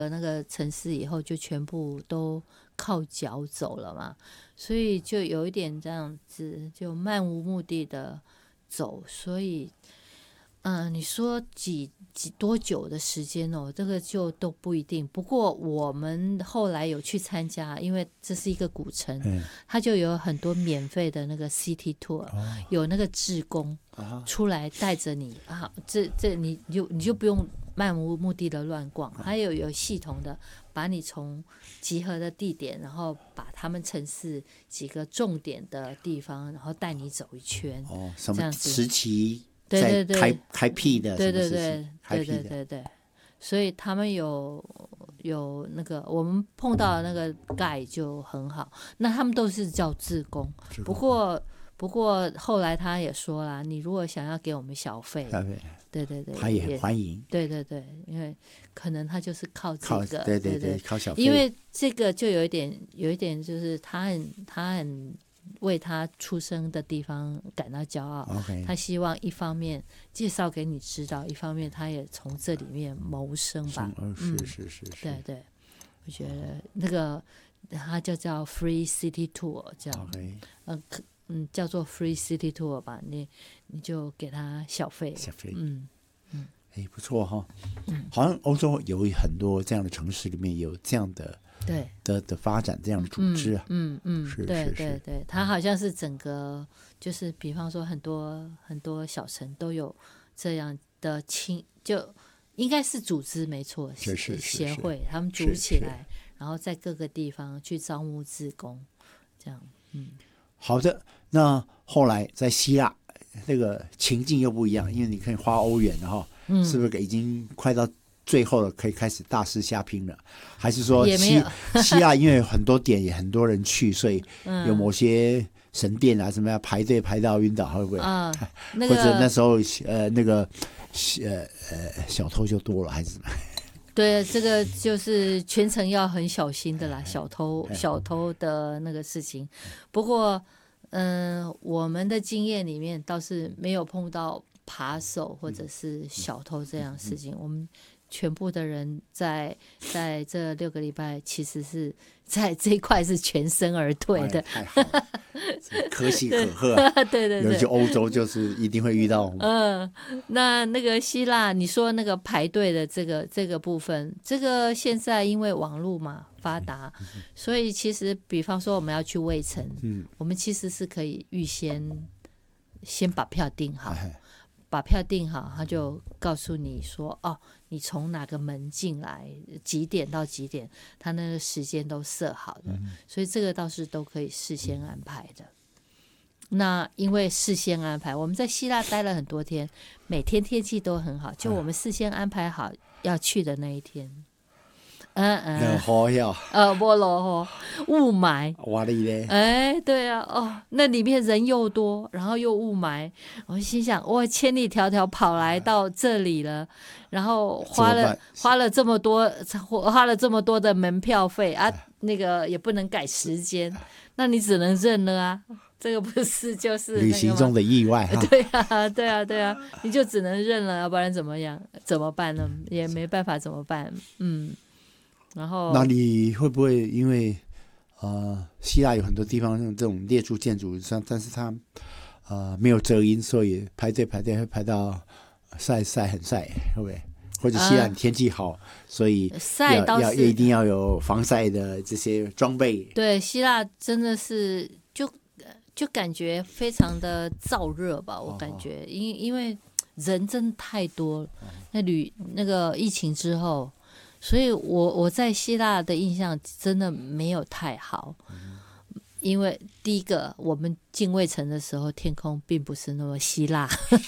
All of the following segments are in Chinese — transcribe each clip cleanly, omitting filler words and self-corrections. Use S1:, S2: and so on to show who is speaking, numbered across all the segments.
S1: 那个城市以后就全部都靠脚走了嘛，所以就有一点这样子，就漫无目的的走，所以你说多久的时间哦，这个就都不一定。不过我们后来有去参加，因为这是一个古城，它就有很多免费的那个 city tour，有那个志工出来带着你啊，你就不用漫无目的的乱逛，还有系统的把你从集合的地点，然后把他们城市几个重点的地方，然后带你走一圈。
S2: 什么
S1: 这样子
S2: 时期
S1: 对
S2: 在开辟的，
S1: 对对，所以他们有那个我们碰到的那个 guide 就很好，那他们都是叫志工，不过后来他也说啦，你如果想要给我们小费，对，
S2: 他也很欢迎。
S1: 对，因为可能他就是靠这个，
S2: 对，靠小费。
S1: 因为这个就有一点就是他很为他出生的地方感到骄傲。他希望一方面介绍给你知道，一方面他也从这里面谋生吧。
S2: 是。
S1: 对，我觉得那个他就叫 Free City Tour 这样。叫做 Free City Tour 吧，你就给他小费。
S2: 不错哈。好像欧洲有很多这样的城市里面有这样的的发展，这样的组织啊。
S1: 对，它好像是整个就是比方说很多小城都有这样的就应该是组织没错，协会他们组起来，然后在各个地方去招募志工，这样。
S2: 好的，那后来在希腊那个情境又不一样，因为你可以花欧元了哈，是不是已经快到最后了，可以开始大肆下拼了？还是说希腊因为很多点也很多人去，所以有某些神殿啊什么要排队排到晕倒，会不会？或者那时候那个小偷就多了，还是什么？
S1: 对，这个就是全程要很小心的啦，小偷的那个事情。不过，我们的经验里面倒是没有碰到扒手或者是小偷这样的事情。我们全部的人在这6个礼拜，其实是在这一块是全身而退的。
S2: 太好了，可喜可贺。
S1: 对，
S2: 尤其欧洲就是一定会遇到。
S1: 那个希腊，你说那个排队的这个部分，这个现在因为网络嘛发达，所以其实比方说我们要去卫城，我们其实是可以先把票订好。把票订好，他就告诉你说，你从哪个门进来，几点到几点，他那个时间都设好的，所以这个倒是都可以事先安排的。那因为事先安排，我们在希腊待了很多天，每天天气都很好，就我们事先安排好要去的那一天。
S2: 好呀，
S1: 没落雾霾，
S2: 哇哩嘞，
S1: 对啊，那里面人又多，然后又雾霾，我心想，我千里迢迢跑来到这里了，然后花了这么多的门票费啊，那个也不能改时间，那你只能认了啊。这个不是就是
S2: 旅行中的意外
S1: 对啊，你就只能认了，要不然怎么办呢？也没办法怎么办？然后，那
S2: 你会不会因为希腊有很多地方用这种列柱建筑，但是它没有遮阴，所以排队会排到很晒，会不会？或者希腊天气好，所以一定要有防晒的这些装备。
S1: 对，希腊真的是就感觉非常的燥热吧，我感觉，因为人真的太多了。那个疫情之后。所以我在希腊的印象真的没有太好，因为第一个我们进卫城的时候天空并不是那么希腊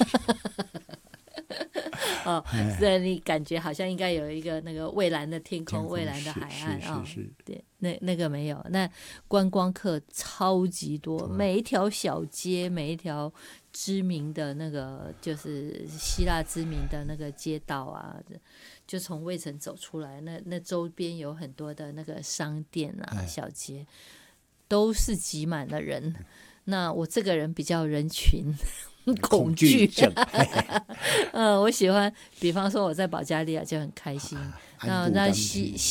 S1: 所以你感觉好像应该有一个那个蔚蓝的天空蔚蓝的海岸对，那个没有。那观光客超级多，每一条小街每一条知名的那个就是希腊知名的那个街道啊，就从卫城走出来，那周边有很多的那个商店啊小街都是挤满了人。那我这个人比较人群恐惧症我喜欢比方说我在保加利亚就很开心，那